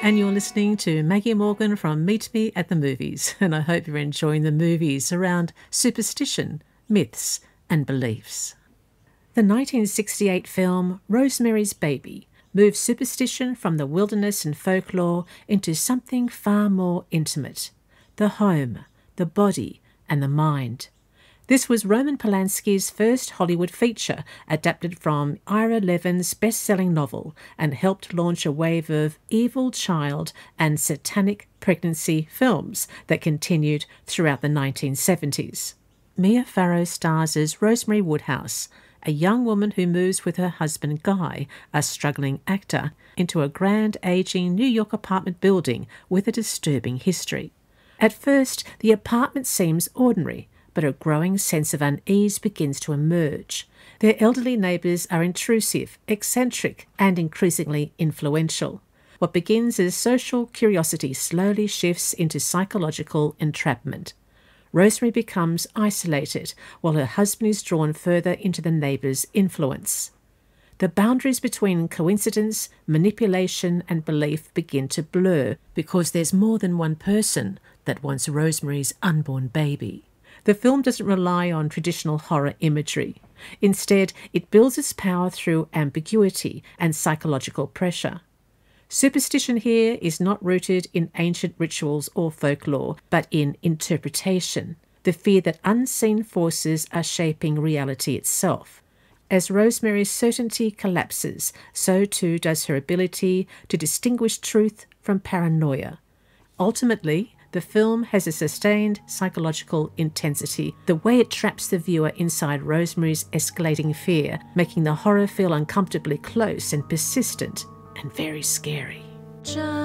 and you're listening to Maggie Morgan from Meet Me at the Movies, and I hope you're enjoying the movies around superstition, myths and beliefs. The 1968 film Rosemary's Baby moves superstition from the wilderness and folklore into something far more intimate: the home, the body and the mind. This was Roman Polanski's first Hollywood feature, adapted from Ira Levin's best-selling novel, and helped launch a wave of evil child and satanic pregnancy films that continued throughout the 1970s. Mia Farrow stars as Rosemary Woodhouse, a young woman who moves with her husband Guy, a struggling actor, into a grand aging New York apartment building with a disturbing history. At first, the apartment seems ordinary, but a growing sense of unease begins to emerge. Their elderly neighbours are intrusive, eccentric, and increasingly influential. What begins as social curiosity slowly shifts into psychological entrapment. Rosemary becomes isolated, while her husband is drawn further into the neighbours' influence. The boundaries between coincidence, manipulation, and belief begin to blur because there's more than one person that wants Rosemary's unborn baby. The film doesn't rely on traditional horror imagery. Instead, it builds its power through ambiguity and psychological pressure. Superstition here is not rooted in ancient rituals or folklore, but in interpretation, the fear that unseen forces are shaping reality itself. As Rosemary's certainty collapses, so too does her ability to distinguish truth from paranoia. Ultimately, the film has a sustained psychological intensity, the way it traps the viewer inside Rosemary's escalating fear, making the horror feel uncomfortably close and persistent and very scary.